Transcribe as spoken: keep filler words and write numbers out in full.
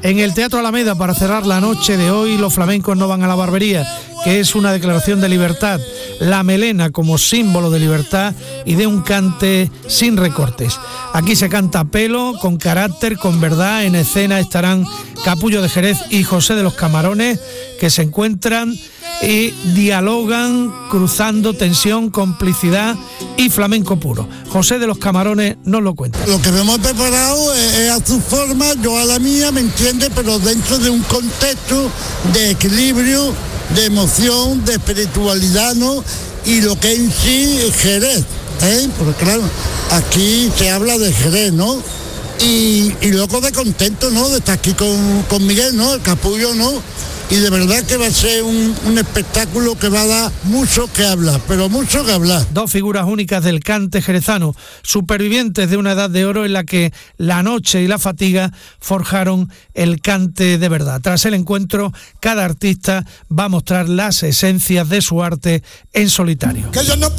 En el Teatro Alameda, para cerrar la noche de hoy, los flamencos no van a la barbería, que es una declaración de libertad, la melena como símbolo de libertad y de un cante sin recortes. Aquí se canta a pelo, con carácter, con verdad. En escena estarán Capullo de Jerez y José de los Camarones, que se encuentran y dialogan cruzando tensión, complicidad y flamenco puro. José de los Camarones nos lo cuenta. Lo que hemos preparado es, es a su forma, yo a la mía, ¿me entiende? Pero dentro de un contexto de equilibrio, de emoción, de espiritualidad, ¿no? Y lo que en sí es Jerez, ¿eh? Porque claro, aquí se habla de Jerez, ¿no? Y, y loco de contento, ¿no? De estar aquí con, con Miguel, ¿no? El capullo, ¿no? Y de verdad que va a ser un, un espectáculo que va a dar mucho que hablar, pero mucho que hablar. Dos figuras únicas del cante jerezano, supervivientes de una edad de oro en la que la noche y la fatiga forjaron el cante de verdad. Tras el encuentro, cada artista va a mostrar las esencias de su arte en solitario. Que yo no